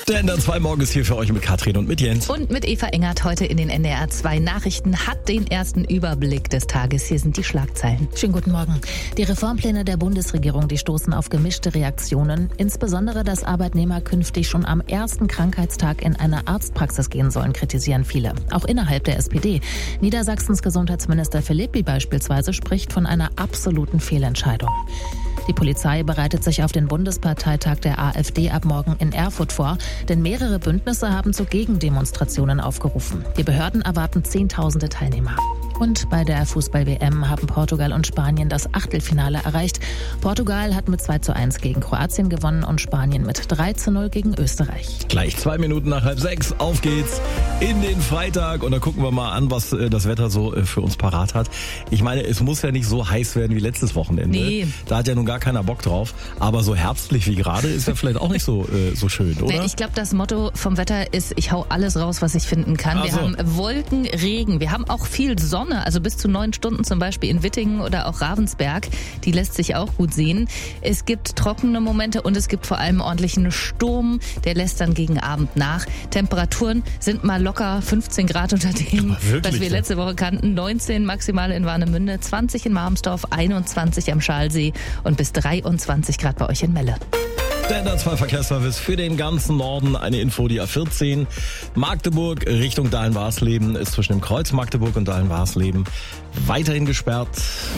Der NDR 2 Morgen ist hier für euch mit Katrin und mit Jens. Und mit Eva Engert heute in den NDR 2 Nachrichten hat den ersten Überblick des Tages. Hier sind die Schlagzeilen. Schönen guten Morgen. Die Reformpläne der Bundesregierung, die stoßen auf gemischte Reaktionen. Insbesondere, dass Arbeitnehmer künftig schon am ersten Krankheitstag in eine Arztpraxis gehen sollen, kritisieren viele. Auch innerhalb der SPD. Niedersachsens Gesundheitsminister Philippi beispielsweise spricht von einer absoluten Fehlentscheidung. Die Polizei bereitet sich auf den Bundesparteitag der AfD ab morgen in Erfurt vor, denn mehrere Bündnisse haben zu Gegendemonstrationen aufgerufen. Die Behörden erwarten Zehntausende Teilnehmer. Und bei der Fußball-WM haben Portugal und Spanien das Achtelfinale erreicht. Portugal hat mit 2:1 gegen Kroatien gewonnen und Spanien mit 3:0 gegen Österreich. Gleich 2 Minuten nach 5:30. Auf geht's in den Freitag. Und da gucken wir mal an, was das Wetter so für uns parat hat. Ich meine, es muss ja nicht so heiß werden wie letztes Wochenende. Nee. Da hat ja nun gar keiner Bock drauf. Aber so herbstlich wie gerade ist ja vielleicht auch nicht so schön, oder? Nee, ich glaube, das Motto vom Wetter ist, ich hau alles raus, was ich finden kann. Wir haben Wolken, Regen, wir haben auch viel Sonne. Also bis zu 9 Stunden zum Beispiel in Wittingen oder auch Ravensberg. Die lässt sich auch gut sehen. Es gibt trockene Momente und es gibt vor allem ordentlichen Sturm. Der lässt dann gegen Abend nach. Temperaturen sind mal locker 15 Grad unter dem, was wir letzte Woche kannten. 19 maximal in Warnemünde, 20 in Marmsdorf, 21 am Schalsee und bis 23 Grad bei euch in Melle. Der NDR 2 Verkehrsservice für den ganzen Norden. Eine Info, die A14 Magdeburg Richtung Dahlen-Warsleben ist zwischen dem Kreuz Magdeburg und Dahlen-Warsleben weiterhin gesperrt.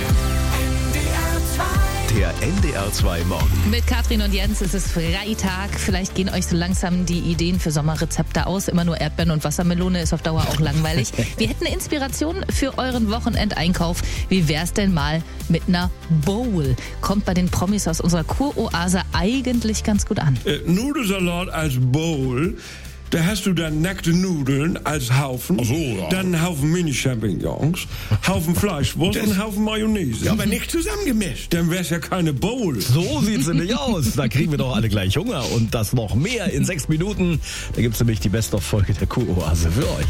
Der NDR 2 Morgen. Mit Katrin und Jens ist es Freitag. Vielleicht gehen euch so langsam die Ideen für Sommerrezepte aus. Immer nur Erdbeeren und Wassermelone ist auf Dauer auch langweilig. Wir hätten Inspiration für euren Wochenendeinkauf. Wie wär's denn mal mit einer Bowl? Kommt bei den Promis aus unserer Kuroase eigentlich ganz gut an. Nudelsalat als Bowl. Da hast du dann nackte Nudeln als Haufen, dann einen Haufen Mini-Champignons, Haufen Fleischwurst und einen Haufen Mayonnaise. Ja, aber nicht zusammengemischt. Dann wär's ja keine Bowl. So sieht's nämlich aus. Da kriegen wir doch alle gleich Hunger. Und das noch mehr in 6 Minuten. Da gibt's nämlich die Best-of-Folge der Kuroase für euch.